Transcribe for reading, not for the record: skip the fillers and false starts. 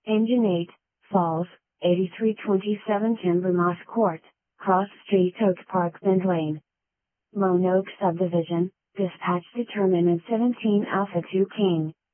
Engine 8, Falls, 8327 Timbermoss Court, Cross Street, Oak Park, Bend Lane. Lone Oak Subdivision, dispatch determinant 17 Alpha 2 King.